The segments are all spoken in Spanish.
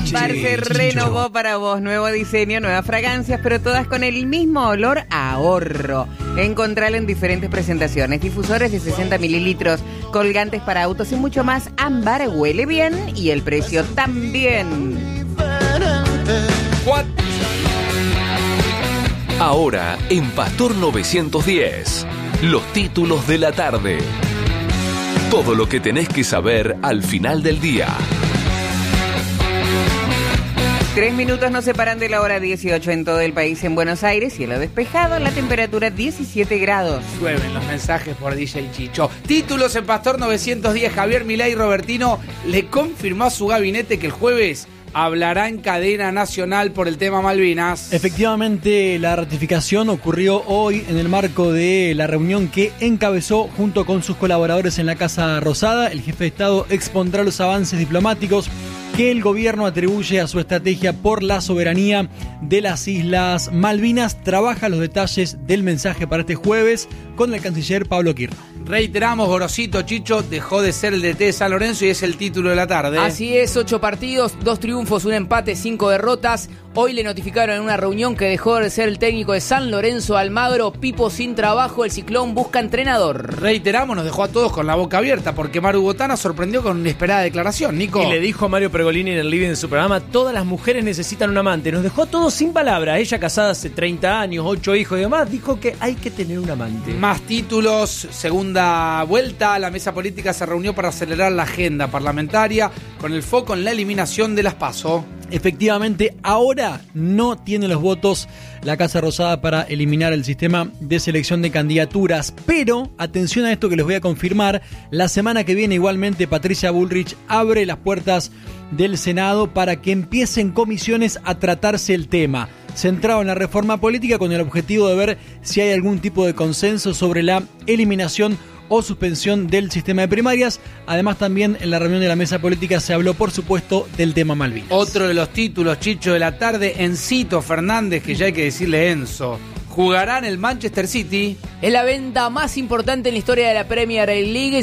Ampar se renovó para vos. Nuevo diseño, nuevas fragancias, pero todas con el mismo olor a ahorro. Encontralo en diferentes presentaciones. Difusores de 60 mililitros, colgantes para autos y mucho más. Ampar huele bien y el precio también. Ahora en Pastor 910, los títulos de la tarde. Todo lo que tenés que saber al final del día. 3 minutos nos separan de la hora 18 en todo el país. En Buenos Aires, cielo despejado, la temperatura 17 grados. Llueven los mensajes por DJ Chicho. Títulos en Pastor 910. Javier Milei Robertino le confirmó a su gabinete que el jueves hablará en cadena nacional por el tema Malvinas. Efectivamente, la ratificación ocurrió hoy en el marco de la reunión que encabezó junto con sus colaboradores en la Casa Rosada. El jefe de Estado expondrá los avances diplomáticos que el gobierno atribuye a su estrategia por la soberanía de las Islas Malvinas. Trabaja los detalles del mensaje para este jueves con el canciller Pablo Quirno. Reiteramos, Gorosito Chicho dejó de ser el DT de San Lorenzo y es el título de la tarde. Así es, 8 partidos, 2 triunfos, 1 empate, 5 derrotas. Hoy le notificaron en una reunión que dejó de ser el técnico de San Lorenzo Almagro. Pipo sin trabajo, el Ciclón busca entrenador. Reiteramos, nos dejó a todos con la boca abierta porque Maru Botana sorprendió con una inesperada declaración, Nico. Y le dijo a Mario Pergolini en el living de su programa: todas las mujeres necesitan un amante. Nos dejó a todos sin palabras. Ella casada hace 30 años, 8 hijos y demás, dijo que hay que tener un amante. Más títulos, segunda vuelta. La mesa política se reunió para acelerar la agenda parlamentaria con el foco en la eliminación de las PASO. Efectivamente, ahora no tiene los votos la Casa Rosada para eliminar el sistema de selección de candidaturas. Pero, atención a esto que les voy a confirmar, la semana que viene igualmente Patricia Bullrich abre las puertas del Senado para que empiecen comisiones a tratarse el tema, centrado en la reforma política con el objetivo de ver si hay algún tipo de consenso sobre la eliminación o suspensión del sistema de primarias. Además, también en la reunión de la mesa política se habló, por supuesto, del tema Malvinas. Otro de los títulos, Chicho, de la tarde, Encito Fernández, que ya hay que decirle Enzo, jugará en el Manchester City. Es la venta más importante en la historia de la Premier League,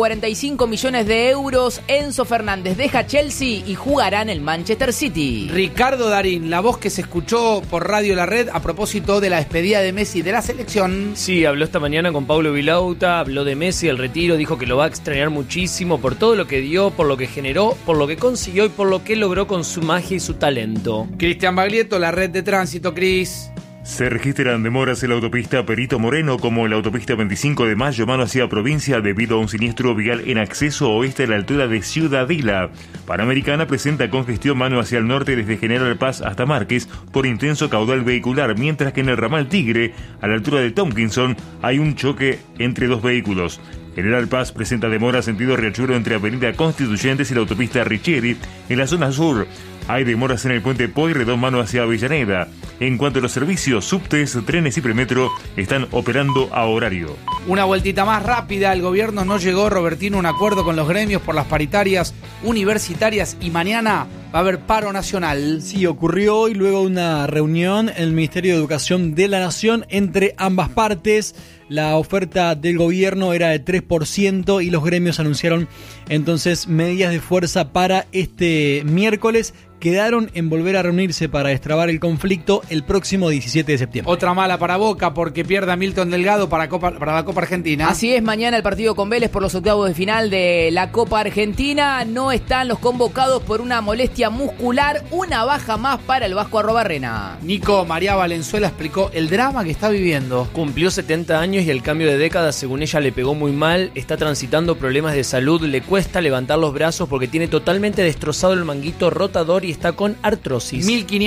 145 millones de euros. Enzo Fernández deja Chelsea y jugará en el Manchester City. Ricardo Darín, la voz que se escuchó por Radio La Red a propósito de la despedida de Messi de la selección. Sí, habló esta mañana con Paulo Vilauta, habló de Messi, el retiro, dijo que lo va a extrañar muchísimo por todo lo que dio, por lo que generó, por lo que consiguió y por lo que logró con su magia y su talento. Cristian Baglietto, La Red de Tránsito, Cris. Se registran demoras en la autopista Perito Moreno como en la autopista 25 de Mayo, mano hacia provincia, debido a un siniestro vial en acceso oeste a la altura de Ciudadela. Panamericana presenta congestión mano hacia el norte desde General Paz hasta Márquez por intenso caudal vehicular, mientras que en el ramal Tigre, a la altura de Tompkinson, hay un choque entre dos vehículos. General Paz presenta demora sentido Riachuelo entre Avenida Constituyentes y la autopista Richieri. En la zona sur hay demoras en el puente Pueyrredón mano hacia Avellaneda. En cuanto a los servicios, subtes, trenes y premetro están operando a horario. Una vueltita más rápida. El gobierno no llegó, Robertino, a un acuerdo con los gremios por las paritarias universitarias y mañana va a haber paro nacional. Sí, ocurrió hoy luego de una reunión en el Ministerio de Educación de la Nación entre ambas partes. La oferta del gobierno era de 3% y los gremios anunciaron entonces medidas de fuerza para este miércoles. Quedaron en volver a reunirse para destrabar el conflicto el próximo 17 de septiembre. Otra mala para Boca porque pierde a Milton Delgado para la Copa Argentina. Así es, mañana el partido con Vélez por los octavos de final de la Copa Argentina. No están los convocados por una molestia muscular, una baja más para el Vasco Arrobarrena. Nico, María Valenzuela explicó el drama que está viviendo. Cumplió 70 años y el cambio de década, según ella, le pegó muy mal. Está transitando problemas de salud, le cuesta levantar los brazos porque tiene totalmente destrozado el manguito rotador y está con artrosis.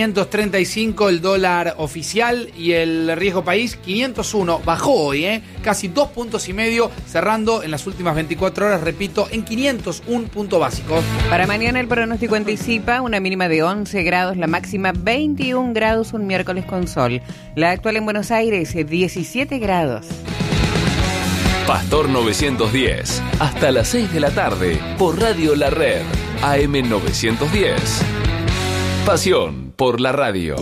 1.535 el dólar oficial y el riesgo país 501. Bajó hoy, casi 2,5 puntos, cerrando en las últimas 24 horas, repito, en 501 punto básico. Para mañana el pronóstico anticipa una mínima de 11 grados, la máxima 21 grados un miércoles con sol. La actual en Buenos Aires 17 grados. Pastor 910, hasta las 6 de la tarde, por Radio La Red, AM 910. Pasión por la radio.